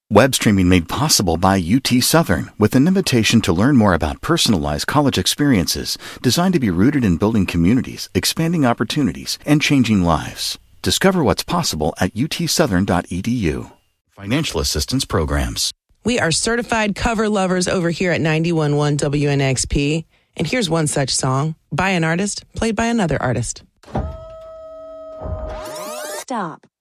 Web streaming made possible by UT Southern with an invitation to learn more about personalized college experiences designed to be rooted in building communities, expanding opportunities, and changing lives. Discover what's possible at utsouthern.edu. Financial assistance programs. We are certified cover lovers over here at 91.1 WNXP. And here's one such song by an artist, played by another artist. Stop.